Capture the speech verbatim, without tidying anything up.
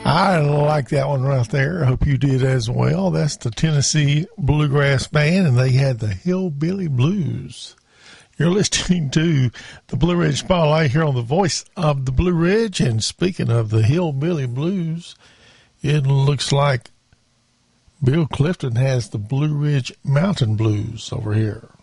I like that one right there. I hope you did as well. That's the Tennessee Bluegrass Band, and they had the Hillbilly Blues. You're listening to the Blue Ridge Spotlight here on the Voice of the Blue Ridge. And speaking of the Hillbilly Blues, it looks like Bill Clifton has the Blue Ridge Mountain Blues over here.